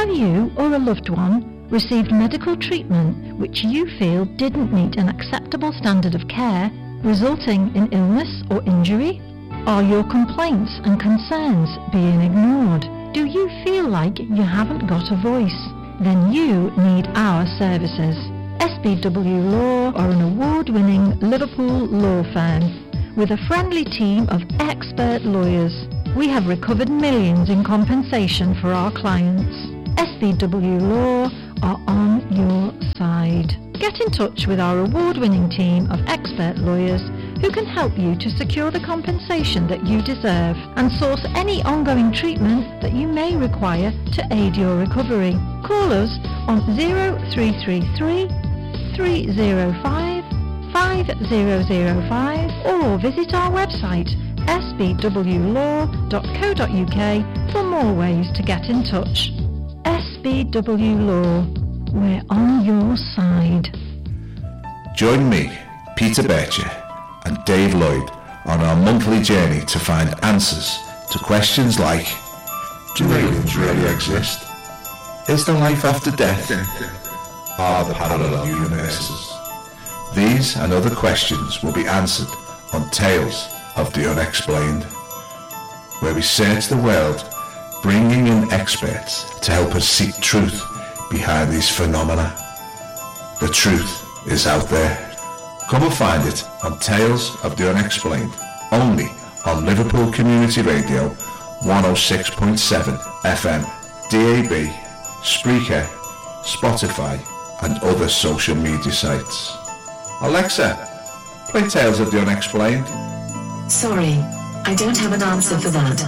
Have you or a loved one received medical treatment which you feel didn't meet an acceptable standard of care, resulting in illness or injury? Are your complaints and concerns being ignored? Do you feel like you haven't got a voice? Then you need our services. SBW Law are an award-winning Liverpool law firm with a friendly team of expert lawyers. We have recovered millions in compensation for our clients. SBW Law are on your side. Get in touch with our award-winning team of expert lawyers who can help you to secure the compensation that you deserve and source any ongoing treatment that you may require to aid your recovery. Call us on 0333 305 5005 or visit our website sbwlaw.co.uk for more ways to get in touch. SBW Law, we're on your side. Join me, Peter Bircher, and Dave Lloyd on our monthly journey to find answers to questions like: do aliens really exist? Is there life after death? Are there parallel universes? These and other questions will be answered on Tales of the Unexplained, where we search the world, bringing in experts to help us seek truth behind these phenomena. The truth is out there. Come and find it on Tales of the Unexplained, only on Liverpool Community Radio 106.7 FM, DAB, Spreaker, Spotify and other social media sites. Alexa, play Tales of the Unexplained. Sorry, I don't have an answer for that.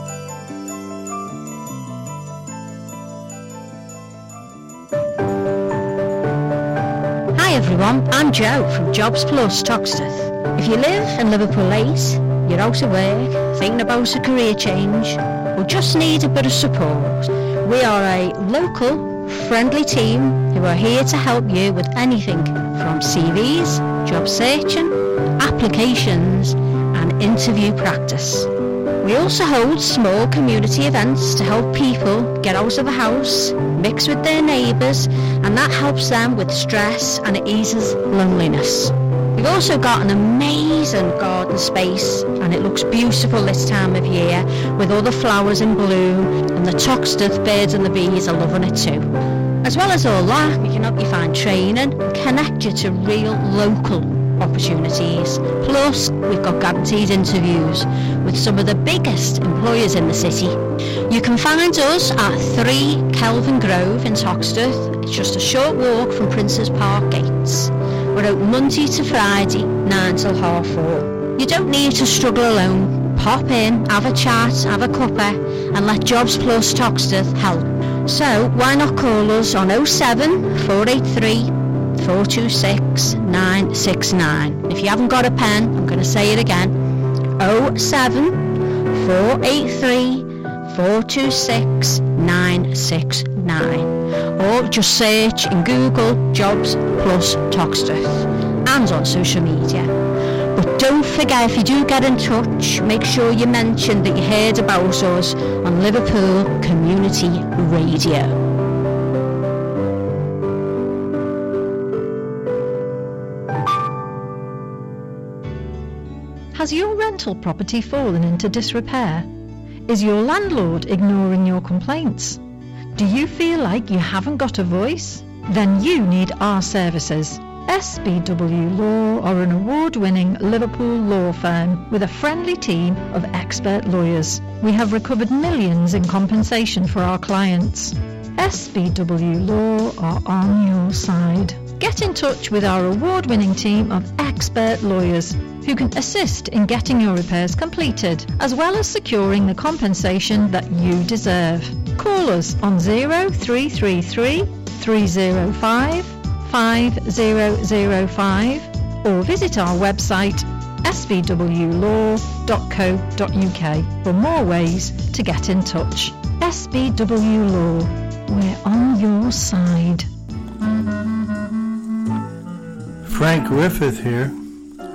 Hi everyone, I'm Jo from Jobs Plus Toxteth. If you live in Liverpool 8, you're out of work, thinking about a career change, or just need a bit of support, we are a local, friendly team who are here to help you with anything from CVs, job searching, applications and interview practice. We also hold small community events to help people get out of the house, mix with their neighbours, and that helps them with stress and it eases loneliness. We've also got an amazing garden space and it looks beautiful this time of year with all the flowers in bloom, and the Toxteth birds and the bees are loving it too. As well as all that, we can help you find training and connect you to real local opportunities. Plus, we've got guaranteed interviews with some of the biggest employers in the city. You can find us at 3 Kelvin Grove in Toxteth. It's just a short walk from Princes Park gates. We're open Monday to Friday, 9 till 4:30. You don't need to struggle alone. Pop in, have a chat, have a cuppa, and let Jobs Plus Toxteth help. So why not call us on 07 483 426 969. If you haven't got a pen, I'm going to say it again. 07 483 426 969. Or just search in Google Jobs Plus Toxteth and on social media. But don't forget, if you do get in touch, make sure you mention that you heard about us on Liverpool Community Radio. Has your rental property fallen into disrepair? Is your landlord ignoring your complaints? Do you feel like you haven't got a voice? Then you need our services. SBW Law are an award-winning Liverpool law firm with a friendly team of expert lawyers. We have recovered millions in compensation for our clients. SBW Law are on your side. Get in touch with our award-winning team of expert lawyers who can assist in getting your repairs completed, as well as securing the compensation that you deserve. Call us on 0333 305 5005 or visit our website sbwlaw.co.uk for more ways to get in touch. SBW Law, we're on your side. Frank Griffith here.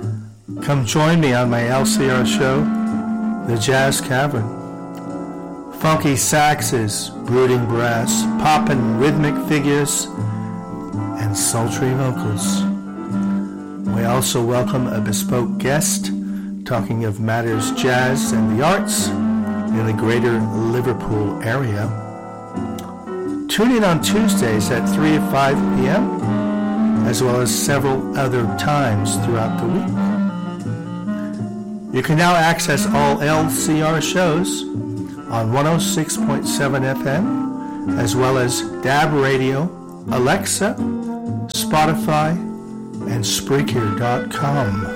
Come join me on my LCR show, The Jazz Cavern. funky saxes, brooding brass, poppin' rhythmic figures, and sultry vocals. We also welcome a bespoke guest talking of matters jazz and the arts in the greater Liverpool area. Tune in on Tuesdays at 3 or 5 p.m., as well as several other times throughout the week. You can now access all LCR shows on 106.7 FM, as well as DAB Radio, Alexa, Spotify, and Spreaker.com.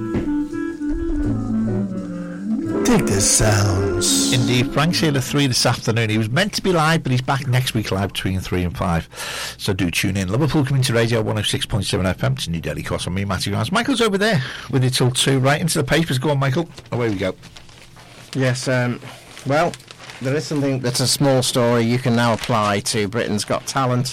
Dig the sounds. Indeed, Frank's here at 3 this afternoon. He was meant to be live, but he's back next week live between 3 and 5. So do tune in. Liverpool Community Radio 106.7 FM to New Delhi Cross. On me, Matthew Grimes. Michael's over there with you till 2, right into the papers. Go on, Michael. Away we go. Yes, well, there is something that's a small story you can now apply to Britain's Got Talent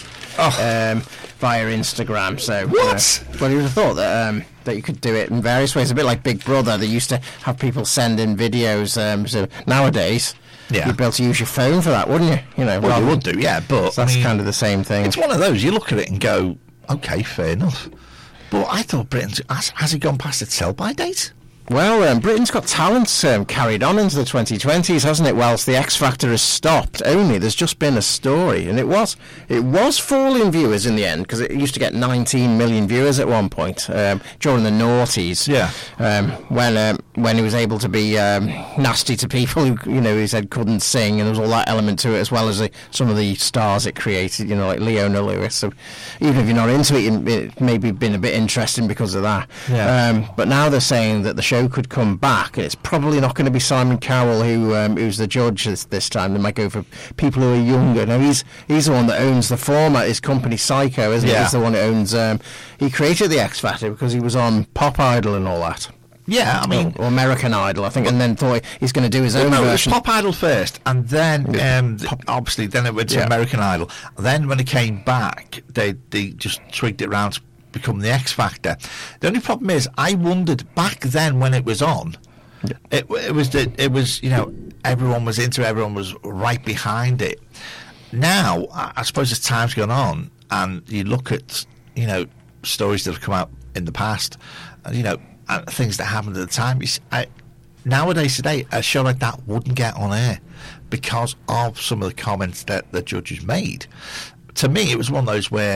via Instagram. So what? Well, you would have thought that that you could do it in various ways. A bit like Big Brother. They used to have people send in videos. So nowadays, you'd be able to use your phone for that, wouldn't you? You know, well, you would do, yeah. But so that's kind of the same thing. It's one of those. You look at it and go, okay, fair enough. But I thought Britain's has it gone past its sell-by date? Well, Britain's Got Talent carried on into the 2020s, hasn't it? Whilst the X Factor has stopped, only there's just been a story, and it was falling viewers in the end, because it used to get 19 million viewers at one point during the noughties. Yeah. When he was able to be nasty to people who, he said couldn't sing, and there was all that element to it, as well as some of the stars it created, like Leona Lewis. So even if you're not into it, it maybe been a bit interesting because of that. Yeah. But now they're saying that the show could come back, and it's probably not going to be Simon Cowell who's the judge this time. They might go for people who are younger. Now he's the one that owns the format. His company Psycho, isn't he? He's the one who owns. He created the X Factor because he was on Pop Idol and all that. Yeah, I mean, or American Idol, I think, and then thought he's going to do his own version. It was Pop Idol first, and then obviously then it went to American Idol. Then when it came back, they just tweaked it around to become the X Factor. The only problem is, I wondered back then when it was on, it was everyone was into it, everyone was right behind it. Now, I suppose as time's gone on, and you look at stories that have come out in the past, and things that happened at the time. Nowadays, today, a show like that wouldn't get on air because of some of the comments that the judges made. To me, it was one of those where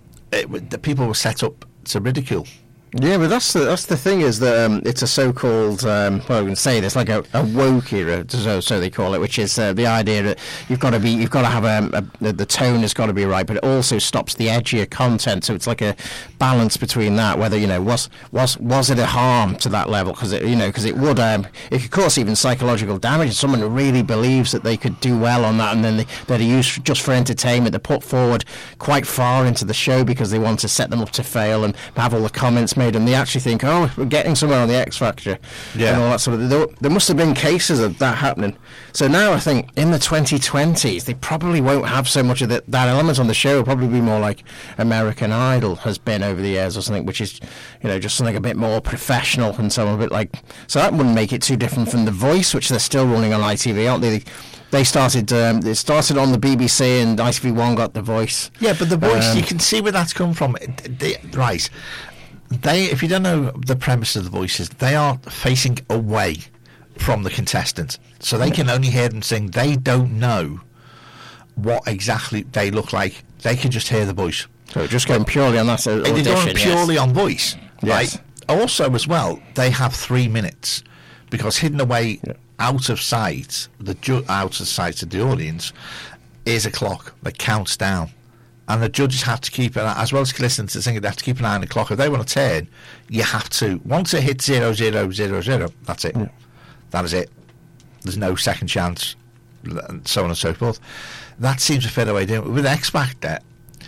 the people were set up to ridicule. Yeah, but that's the thing is that it's a so-called I can say this, like a woke era, so they call it, which is the idea that you've got to have the tone has got to be right, but it also stops the edgier content. So it's like a balance between that. Whether was it a harm to that level? Because it would it could cause even psychological damage. Someone who really believes that they could do well on that, and then they're used just for entertainment. They're put forward quite far into the show because they want to set them up to fail and have all the comments made, and they actually think, oh, we're getting somewhere on the X Factor, and all that sort of. There must have been cases of that happening. So now I think in the 2020s they probably won't have so much of that element on the show. It'll probably be more like American Idol has been over the years or something, which is just something a bit more professional and so on, a bit like. So that wouldn't make it too different from The Voice, which they're still running on ITV, aren't they? They started. It started on the BBC, and ITV1 got The Voice. Yeah, but The Voice, you can see where that's come from. Right. If you don't know the premise of The Voice, is they are facing away from the contestants, so they can only hear them sing. They don't know what exactly they look like. They can just hear the voice. So just going purely on that audition. They're going purely on voice. Yes. Right? Also, as well, they have 3 minutes because hidden away out of sight, out of sight of the audience, is a clock that counts down. And the judges have to keep an eye, as well as listening to the singer, they have to keep an eye on the clock. If they want to turn, you have to. Once it hits 0, 0, 0, 0, that's it. Yeah. That is it. There's no second chance, and so on and so forth. That seems a fair way of doing it. With X Factor,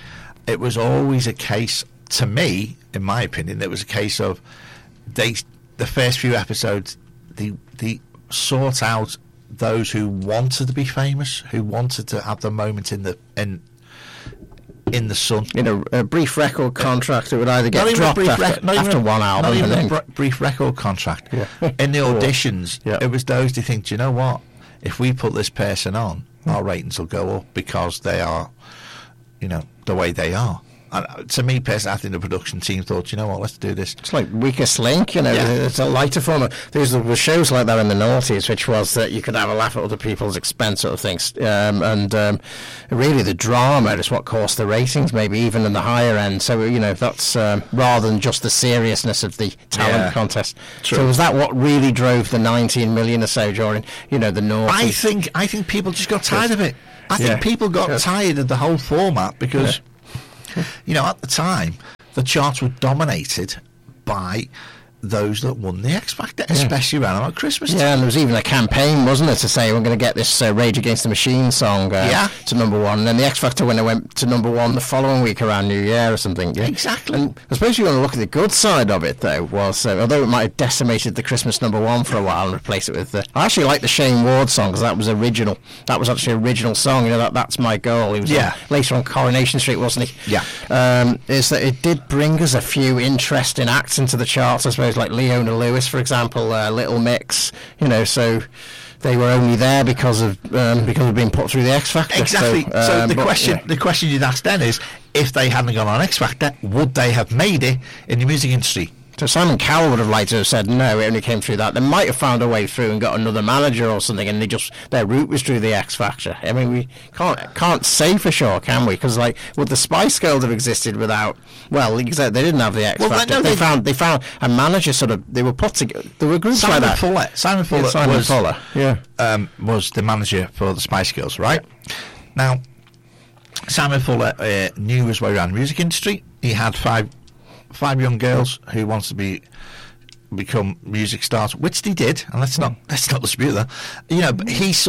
it was always a case, to me, in my opinion, it was a case of the first few episodes, they sought out those who wanted to be famous, who wanted to have the moment in the sun. A brief record contract, it would either get dropped after one album. Not even a brief record contract. Yeah. In the auditions, it was those who think, do you know what? if we put this person on, our ratings will go up because they are, the way they are. And to me personally, I think the production team thought, let's do this. It's like Weakest Link, it's a lighter form of... There were shows like that in the noughties, which was that you could have a laugh at other people's expense sort of things. Really the drama is what caused the ratings, maybe even in the higher end. So, that's rather than just the seriousness of the talent contest. True. So was that what really drove the 19 million or so during, the noughties? I think people just got tired of it. I think people got tired of the whole format because... at the time, the charts were dominated by those that won the X Factor, especially around about Christmas time. Yeah, and there was even a campaign, wasn't it, to say we're going to get this Rage Against the Machine song to number one, and then the X Factor winner went to number one the following week around New Year or something. Yeah? Exactly. And I suppose you want to look at the good side of it, though, was although it might have decimated the Christmas number one for a while and replaced it with I actually like the Shane Ward song because that was original. That was actually an original song. That's My Girl. He was later on Coronation Street, wasn't he? Yeah. Is that it did bring us a few interesting acts into the charts, I suppose, like Leona Lewis, for example, Little Mix, so they were only there because of being put through the X Factor. Exactly. So the question you'd ask then is, if they hadn't gone on X Factor, would they have made it in the music industry? So Simon Cowell would have liked to have said no, it only came through that. They might have found a way through and got another manager or something, and their route was through the X Factor. I mean, we can't say for sure, can we? Because would the Spice Girls have existed without? Well, they didn't have the X Factor. They found a manager. They were put together. There were groups like that. Simon Fuller was the manager for the Spice Girls, right? Now, Simon Fuller knew his way around the music industry. He had five young girls who wanted to become music stars, which they did, and let's not dispute that. But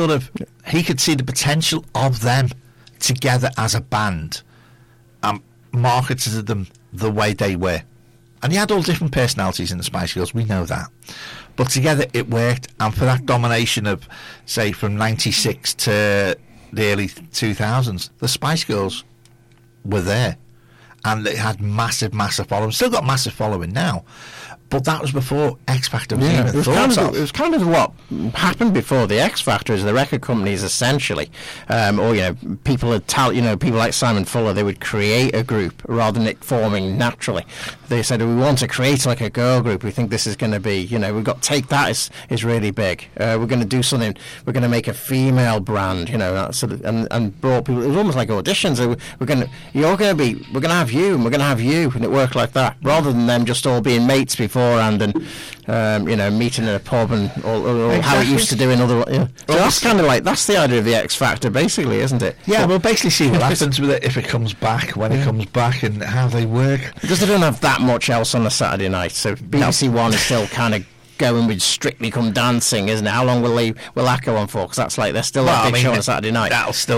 he could see the potential of them together as a band, and marketed them the way they were. And he had all different personalities in the Spice Girls, we know that, but together it worked. And for that domination of, say, from 96 to the early 2000s, the Spice Girls were there. And it had massive following. Still got massive following now, but that was before X Factor was even thought of. It was kind of what happened before the X Factor. Is the record companies essentially, or people people like Simon Fuller, they would create a group rather than it forming naturally. They said, we want to create like a girl group. We think this is going to be, we've got Take That is really big. We're going to do something. We're going to make a female brand, that sort of, and brought people. It was almost like auditions. We're going to have you, and we're going to have you, and it worked like that, rather than them just all being mates beforehand and meeting in a pub and or how it used to do in other. So that's kind of that's the idea of the X Factor, basically, isn't it? Yeah, we'll basically see what happens with it if it comes back, when it comes back, and how they work. Because they don't have that much else on a Saturday night, so BBC One is still kind of going with Strictly Come Dancing, isn't it? How long will that go on for? Because that's they're still a big show on a Saturday night. That'll still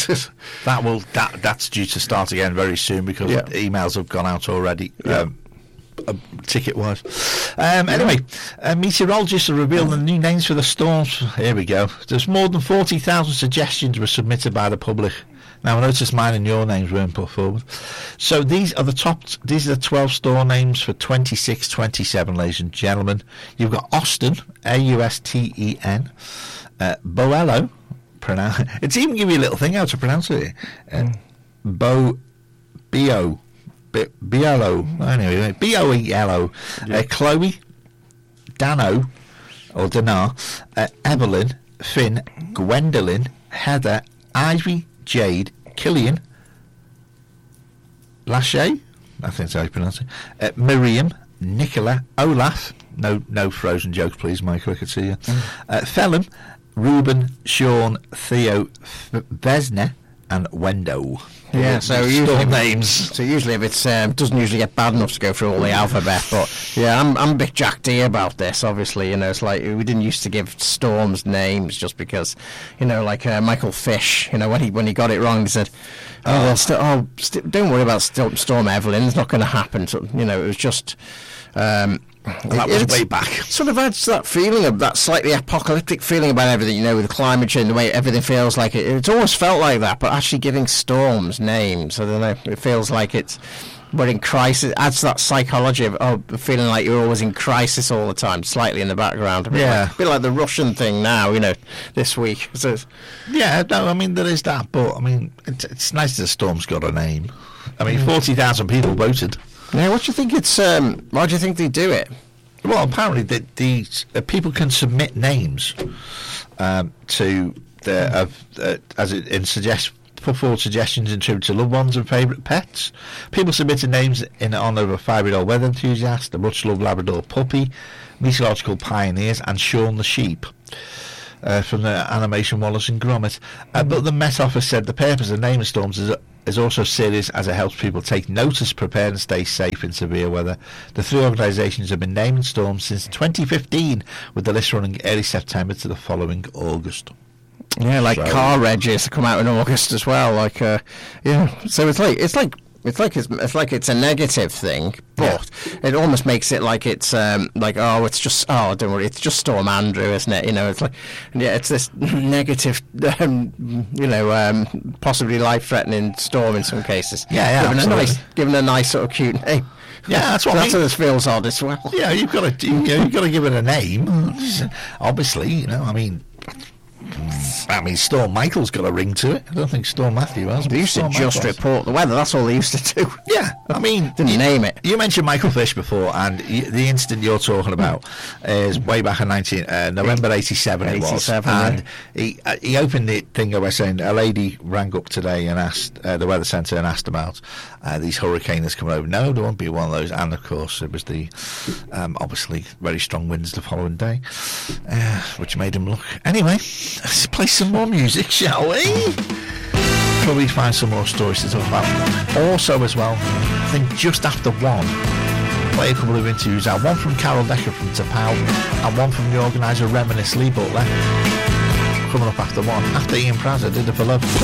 that's due to start again very soon because emails have gone out already. Ticket wise. Anyway, meteorologists have revealed the new names for the storms. Here we go. There's more than 40,000 suggestions were submitted by the public. Now I noticed mine and your names weren't put forward. So these are the 12 storm names for 26-27, ladies and gentlemen. You've got Austin, Austen, Boello, it's even give you a little thing how to pronounce it. Biello, anyway, Boelo, Chloe, Dano, or Danar, Evelyn, Finn, Gwendolyn, Heather, Ivy, Jade, Killian, Lachey, I think that's how you pronounce it, Miriam, Nicola, Olaf, no frozen jokes please, Michael, I could see you, Phelim, Reuben, Sean, Theo, Vesna, and Wendo. Yeah, so usually names. So usually, if it's doesn't usually get bad enough to go through all the alphabet, but yeah, I'm a bit Jack D about this. Obviously, it's like we didn't used to give storms names just because, like Michael Fish. When he got it wrong, he said, don't worry about Storm Evelyn. It's not going to happen. So, it was just. That was way back. Sort of adds that feeling of that slightly apocalyptic feeling about everything, with climate change, the way everything feels like it. It's always felt like that, but actually giving storms names, I don't know, it feels like it's we're in crisis. Adds that psychology of feeling like you're always in crisis all the time, slightly in the background. A bit like the Russian thing now, this week. So, yeah, no, I mean, there is that, but I mean, it's nice that the storm's got a name. I mean, 40,000 people voted. Yeah, what do you think it's? Why do you think they do it? Well, apparently these people can submit names to put forward suggestions in tribute to loved ones and favourite pets. People submitted names in honour of a 5-year-old weather enthusiast, a much-loved Labrador puppy, meteorological pioneers, and Shaun the sheep. From the animation Wallace and Gromit. But the Met Office said the purpose of naming storms is also serious, as it helps people take notice, prepare and stay safe in severe weather. The 3 organisations have been naming storms since 2015, with the list running early September to the following August. Yeah, car regs come out in August as well. So it's like it's a negative thing, but it almost makes it like it's don't worry, it's just Storm Andrew, isn't it? It's like, it's this negative, possibly life-threatening storm in some cases. Given a nice sort of cute name. Yeah, that's what that's how this feels odd as well. Yeah, you've got to give it a name. Obviously, I mean, Storm Michael's got a ring to it. I don't think Storm Matthew has. They used to just report the weather. That's all they used to do. Yeah, I mean... Didn't name it. You mentioned Michael Fish before, and the incident you're talking about is way back in November 87 it was. And he opened the thing by saying a lady rang up today and asked the weather centre and asked about these hurricanes coming over. No, there won't be one of those. And, of course, it was the, obviously, very strong winds the following day, which made him look... Anyway... Let's play some more music, shall we? Probably find some more stories to talk about. Also, as well, I think just after 1, play a couple of interviews out. One from Carol Decker from Tapau, and one from the organiser Reminisce Lee Butler. Coming up after 1, after Ian Prowser did it for love.